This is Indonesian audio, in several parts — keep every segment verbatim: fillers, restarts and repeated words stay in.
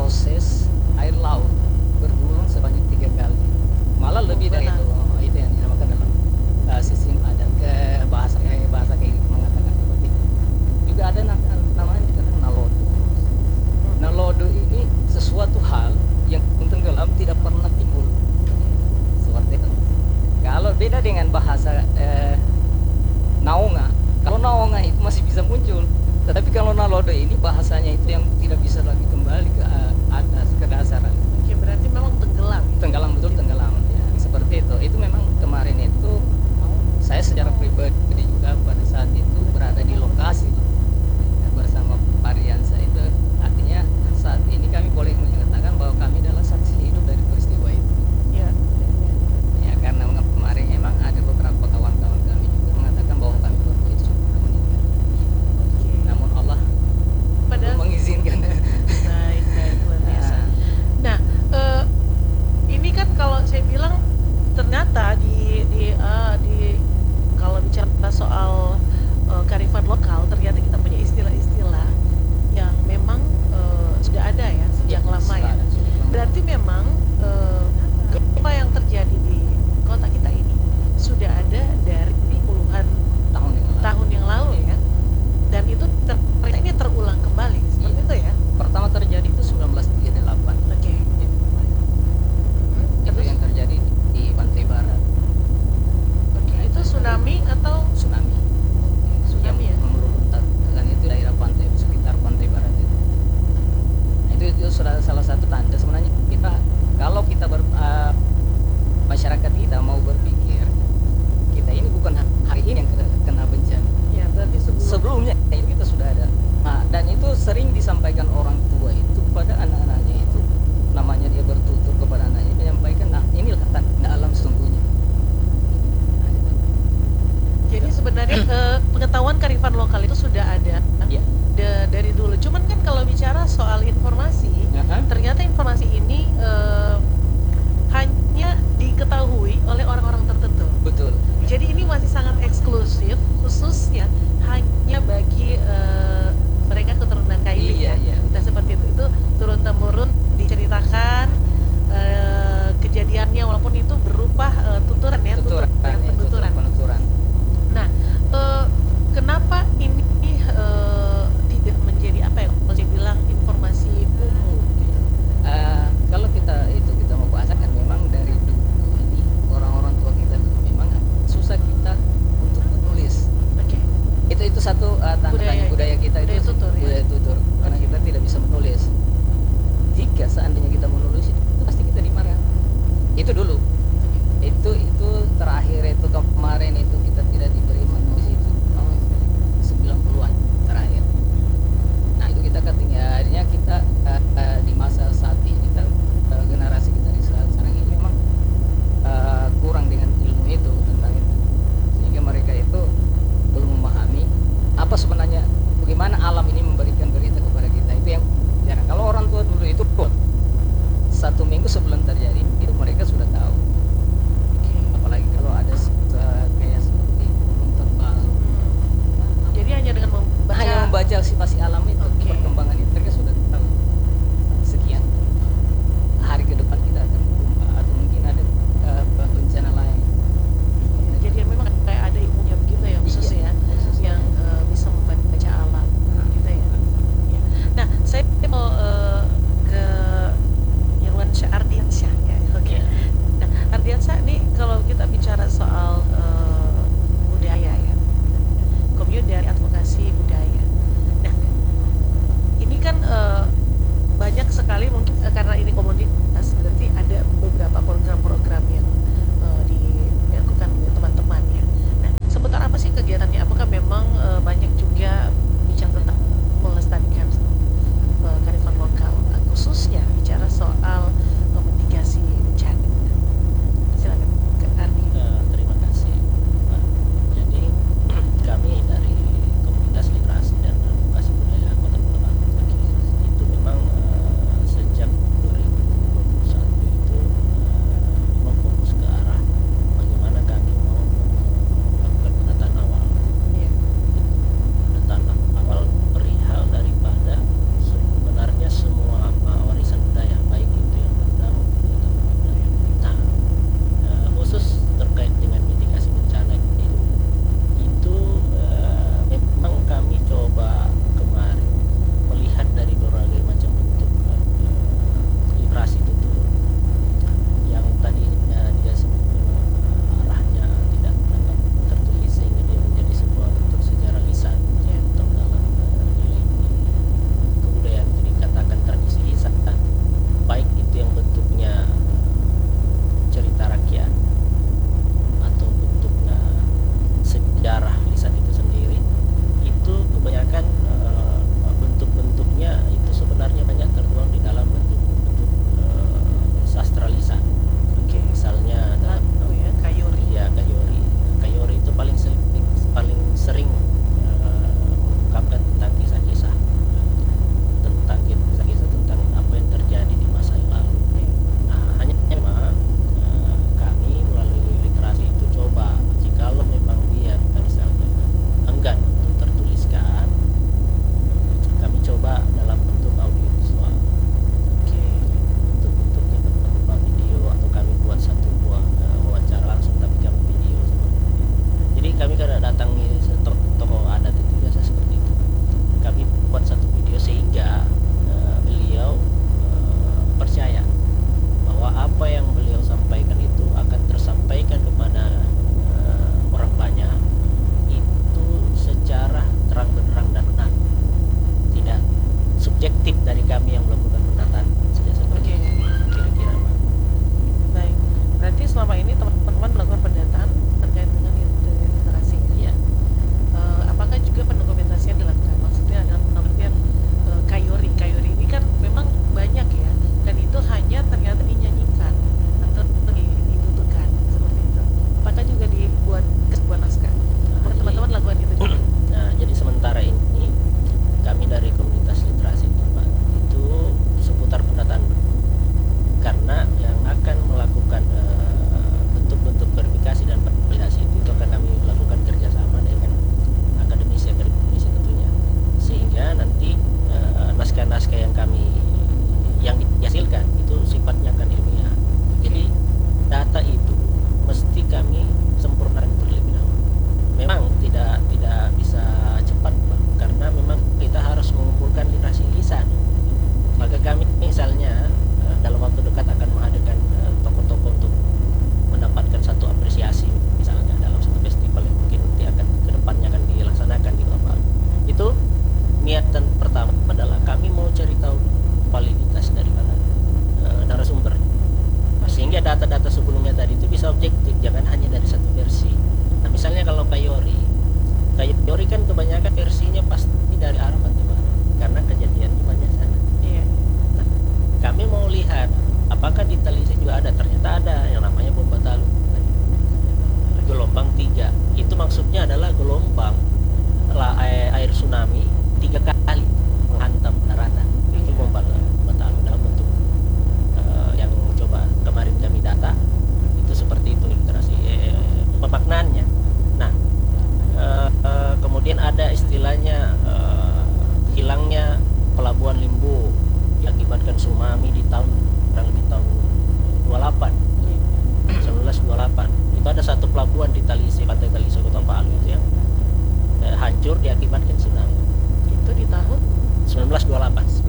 proses air laut bergulung sebanyak tiga kali, malah lebih dari itu. Oh, itu yang dinamakan dalam uh, sistem adat ke bahasa eh, bahasa kayak mengatakan seperti itu. Juga ada na- namanya dikatakan nalodo. Nalodo ini sesuatu hal yang tenggelam tidak pernah timbul, seperti itu. Kalau beda dengan bahasa eh, naonga, kalau naonga itu masih bisa muncul, tetapi kalau nalodo ini bahasanya itu yang tidak bisa lagi kembali ke uh, atas, ke dasar. Oke, berarti memang tenggelam. Tenggelam, betul, tenggelam ya, seperti itu. Itu memang kemarin itu saya secara pribadi juga pada saat itu berada di lokasi ya, bersama Pariansa itu. Artinya saat ini kami boleh menyatakan bahwa kami adalah saksi hidup dari peristiwa itu. Ya. Ya, karena kemarin emang ada beberapa kawan-kawan kami juga mengatakan bahwa kami berdua itu sudah meninggal. Oke. Namun Allah Padahal mengizinkan. baik, baik, luar biasa. Nah, Nah, eh, ini kan kalau saya bilang ternyata di di eh, di kalau bicara soal eh, kearifan lokal, ternyata kita punya istilah-istilah yang memang eh, sudah ada ya sejak lama sudah ya. ada, sudah lama. Berarti memang eh, gempa yang terjadi di kota kita ini sudah ada dari puluhan tahun yang lalu. tahun yang lalu ya. Dan itu ter- ternyata ini terulang kembali seperti Iya. itu ya. Pertama terjadi itu seribu sembilan ratus tiga puluh delapan. Oke. Hmm, Itu terus? yang terjadi di pantai barat, Oke, itu tsunami atau tsunami. tsunami ya? Yang meluluhkan itu daerah pantai sekitar pantai barat itu. Nah, itu itu sudah salah satu tanda sebenarnya kita kalau kita ber, uh, masyarakat kita mau berpikir kita ini bukan ha- hari ini yang kena, kena bencana. Ya, berarti sebelum Sebelumnya itu kita sudah ada. Nah, dan itu sering disampaikan orang tua itu kepada anak-anaknya itu, namanya dia bertutur kepada anaknya menyampaikan, nah inilah tanda alam sesungguhnya. Nah, itu. jadi sebenarnya eh, pengetahuan kearifan lokal itu sudah ada Iya. da- dari dulu. Cuman kan kalau bicara soal informasi, Aha. ternyata informasi ini eh, hanya diketahui oleh orang-orang tertentu. Betul. Jadi ini masih sangat eksklusif, khususnya hanya bagi eh, mereka keturunan Kaili Iya, ya. iya. Nah seperti itu.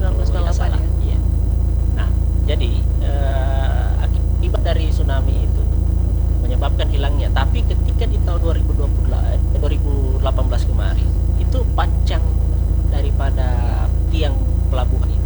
belas dua puluh tidak delapan salah. ya. Iya. Nah, jadi eh, akibat dari tsunami itu menyebabkan hilangnya. Tapi ketika di tahun dua ribu dua puluh, eh, dua ribu delapan belas kemarin itu pancang daripada tiang pelabuhan